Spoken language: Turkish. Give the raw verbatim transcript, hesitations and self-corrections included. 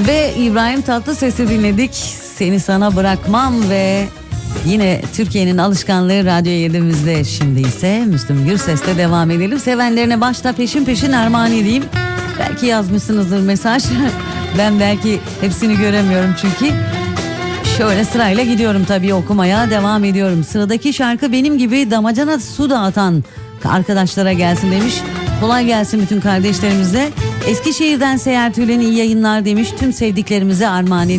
Ve İbrahim Tatlıses'i dinledik. Seni sana bırakmam ve yine Türkiye'nin alışkanlığı Radyo yedimizde. Şimdi ise Müslüm Gürses'te devam edelim. Sevenlerine başta peşin peşin armağan edeyim. Belki yazmışsınızdır mesaj. Ben belki hepsini göremiyorum çünkü. Şöyle sırayla gidiyorum tabii, okumaya devam ediyorum. Sıradaki şarkı benim gibi damacana su dağıtan arkadaşlara gelsin demiş. Kolay gelsin bütün kardeşlerimize. Eskişehir'den Seher Tülen iyi yayınlar demiş. Tüm sevdiklerimize armağan ediyorum.